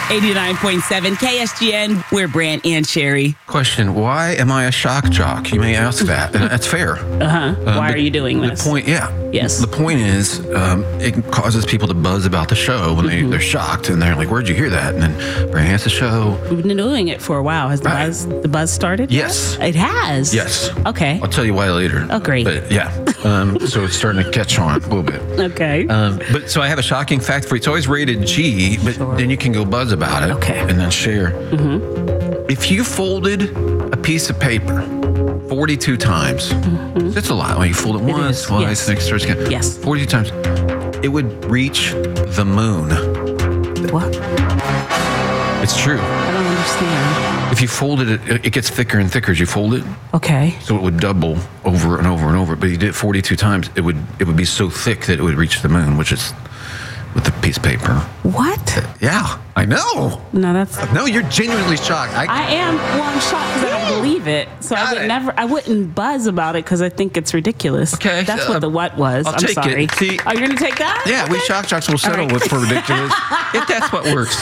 89.7 KSGN. We're Brant and Sherry. Question, why am I a shock jock? You may ask that, and that's fair. Why are you doing this? The point, Yes. The point is, it causes people to buzz about the show when they're shocked, and they're like, where'd you hear that? And then Brant has the show. We've been doing it for a while. Has the buzz started? Yes. It has? Yes. Okay. I'll tell you why later. Oh, great. But yeah, so it's starting to catch on a little bit. Okay. But so I have a shocking fact for you. It's always rated G, but then you can go buzz about it. Okay. And then share. If you folded a piece of paper 42 times, that's a lot. When you fold it once, twice, next, third, again. Yes. 42 times, it would reach the moon. What? It's true. I don't understand. If you folded it, it gets thicker and thicker as you fold it. Okay. So it would double over and over and over. But you did it 42 times, it would be so thick that it would reach the moon, which is with the piece of paper. What? Yeah, I know. No, that's... No, you're genuinely shocked. I am. Well, I'm shocked because I don't believe it. So I wouldn't buzz about it because I think it's ridiculous. Okay. That's what the what was. I'll I'm take sorry. it. See, are you going to take that? Yeah, Okay. we shock jocks will settle with for ridiculous. If that's what works.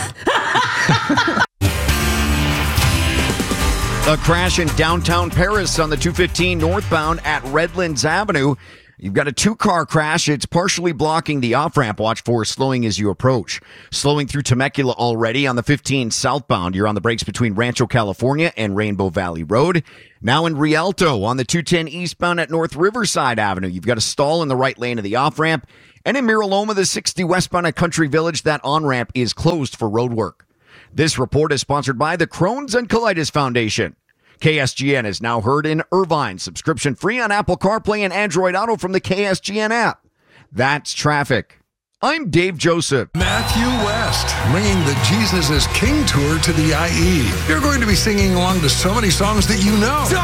A crash in downtown Paris on the 215 northbound at Redlands Avenue. You've got a two-car crash. It's partially blocking the off-ramp. Watch for slowing as you approach. Slowing through Temecula already on the 15 southbound. You're on the brakes between Rancho, California and Rainbow Valley Road. Now in Rialto on the 210 eastbound at North Riverside Avenue. You've got a stall in the right lane of the off-ramp. And in Miraloma, the 60 westbound at Country Village, that on-ramp is closed for road work. This report is sponsored by the Crohn's and Colitis Foundation. KSGN is now heard in Irvine. Subscription free on Apple CarPlay and Android Auto from the KSGN app. That's traffic. I'm Dave Joseph. Matthew West, bringing the Jesus is King tour to the IE. You're going to be singing along to so many songs that you know.